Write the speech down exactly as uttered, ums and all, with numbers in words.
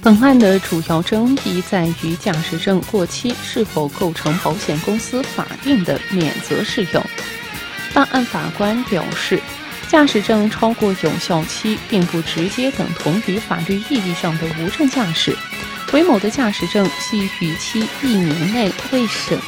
本案的主要争议在于驾驶证过期是否构成保险公司法定的免责适用。办案法官表示，驾驶证超过有效期并不直接等同于法律意义上的无证驾驶。韦某的驾驶证系逾期一年内未审